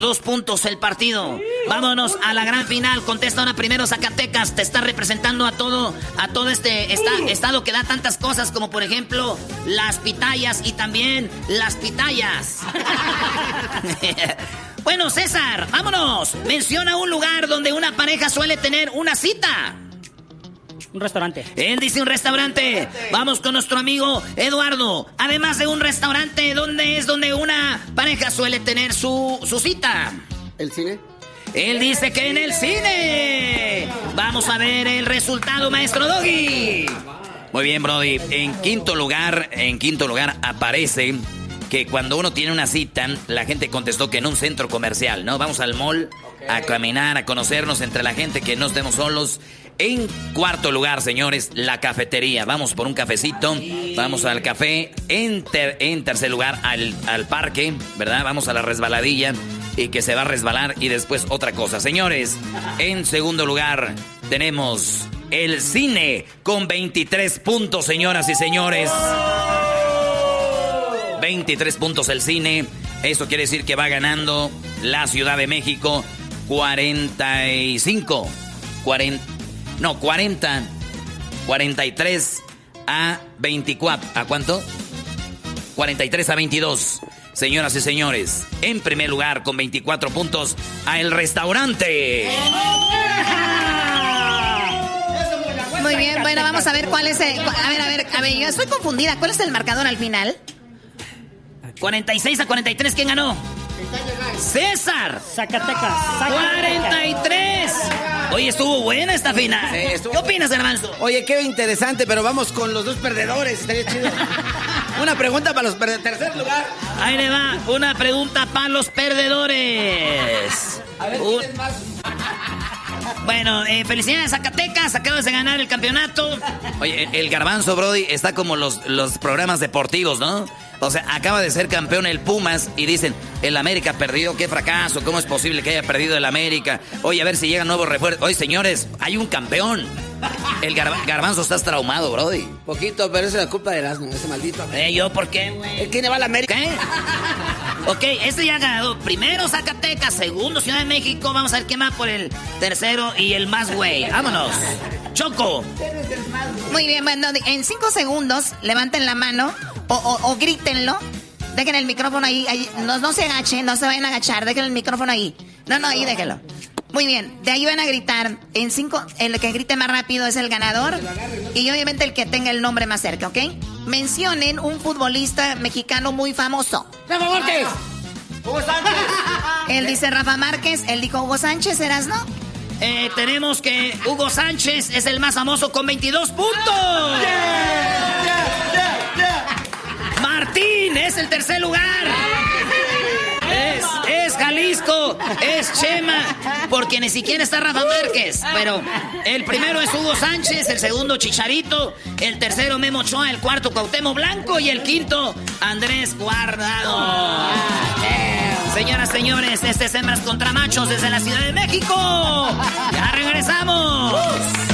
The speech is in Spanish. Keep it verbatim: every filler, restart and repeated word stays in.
Dos puntos el partido. Vámonos a la gran final. Contesta una primero Zacatecas. Te está representando a todo, a todo este esta, estado que da tantas cosas como por ejemplo las pitayas y también las pitayas. Bueno, César, vámonos. Menciona un lugar donde una pareja suele tener una cita. Un restaurante. Él dice un restaurante. Vamos con nuestro amigo Eduardo. Además de un restaurante, ¿dónde es donde una pareja suele tener su, su cita? ¿El cine? Él dice que en el cine. Vamos a ver el resultado, maestro Doggy. Muy bien, Brody. En quinto lugar, en quinto lugar aparece que cuando uno tiene una cita, la gente contestó que en un centro comercial, ¿no? Vamos al mall a caminar, a conocernos entre la gente, que no estemos solos. En cuarto lugar, señores, la cafetería. Vamos por un cafecito, vamos al café. En, ter- en tercer lugar, al, al parque, ¿verdad? Vamos a la resbaladilla y que se va a resbalar y después otra cosa. Señores, en segundo lugar tenemos el cine con veintitrés puntos, señoras y señores. veintitrés puntos el cine. Eso quiere decir que va ganando la Ciudad de México cuarenta y cinco. cuarenta. No, cuarenta, cuarenta y tres a veinticuatro. ¿A cuánto? cuarenta y tres a veintidós. Señoras y señores, en primer lugar con veinticuatro puntos a El Restaurante. Muy bien, bueno, vamos a ver cuál es el... A ver, a ver, a ver, yo estoy confundida. ¿Cuál es el marcador al final? cuarenta y seis a cuarenta y tres, ¿quién ganó? César. Zacatecas. cuarenta y tres. Oye, estuvo buena esta final. Sí, estuvo... ¿Qué opinas, Garbanzo? Oye, qué interesante, pero vamos con los dos perdedores. Estaría chido. Una pregunta para los perdedores. Tercer lugar. Ahí le va. Una pregunta para los perdedores. A ver, Un... ¿quién es más? Bueno, eh, felicidades Zacatecas, acabas de ganar el campeonato. Oye, el, el Garbanzo, Brody, está como los, los programas deportivos, ¿no? O sea, acaba de ser campeón el Pumas y dicen, el América perdió, qué fracaso, ¿cómo es posible que haya perdido el América? Oye, a ver si llegan nuevos refuerzos. Oye, señores, hay un campeón. El Gar- Garbanzo estás traumado, Brody. Poquito, pero esa es la culpa de Erasmo, ese maldito. Eh, ¿yo por qué, güey? ¿Quién le va a la América? ¿Qué? Ok, este ya ha ganado. Primero Zacatecas, segundo Ciudad de México. Vamos a ver quién va por el tercero y el más güey. Vámonos. Choco. Muy bien, bueno, en cinco segundos levanten la mano o, o, o grítenlo. Dejen el micrófono ahí, ahí. No, no se agachen, no se vayan a agachar. Dejen el micrófono ahí. No, no, ahí déjenlo. Muy bien, de ahí van a gritar. En cinco, el que grite más rápido es el ganador. Y obviamente el que tenga el nombre más cerca, ¿ok? Mencionen un futbolista mexicano muy famoso. ¡Rafa Márquez! ¡Hugo Sánchez! Él dice Rafa Márquez, él dijo Hugo Sánchez, ¿eras no? Eh, tenemos que Hugo Sánchez es el más famoso con veintidós puntos. Yeah, yeah, yeah, yeah. Martín es el tercer lugar. Es, es Jalisco, es Chema, porque ni siquiera está Rafa Márquez. Pero el primero es Hugo Sánchez, el segundo Chicharito, el tercero Memo Ochoa, el cuarto Cuauhtémoc Blanco y el quinto Andrés Guardado. Señoras, señores, este es Hembras contra Machos desde la Ciudad de México. Ya regresamos.